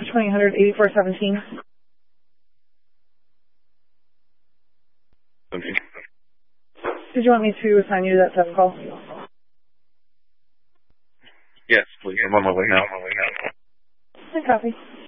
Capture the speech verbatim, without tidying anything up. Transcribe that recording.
twenty-eight hundred, eighty-four seventeen. Okay. Did you want me to assign you to that theft call? Yes, please. I'm on my way now. I copy.